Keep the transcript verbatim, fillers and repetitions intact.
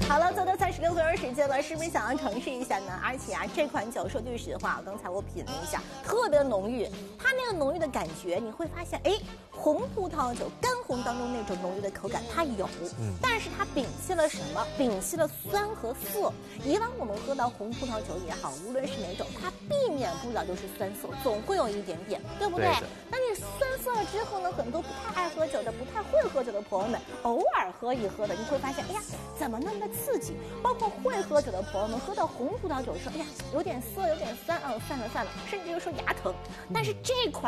好了，走到三十六分钟时间了，是不是想要尝试一下呢？而且啊，这款酒说句实话，刚才我品了一下，特别浓郁。它那个浓郁的感觉，你会发现，哎，红葡萄酒干红当中那种浓郁的口感它有，嗯，但是它摒弃了什么？摒弃了酸和涩。以往我们喝到红葡萄酒也好，无论是哪种，它避免不了就是酸涩，总会有一点点，对不对？对那你酸涩了之后呢，很多不太爱喝酒的、不太会喝酒的朋友们，偶尔喝一喝的，你会发现，哎呀，怎么那么的刺激？包括会喝酒的朋友们，喝到红葡萄酒说，哎呀，有点涩，有点酸，哦，算了算了，甚至就说牙疼。但是这款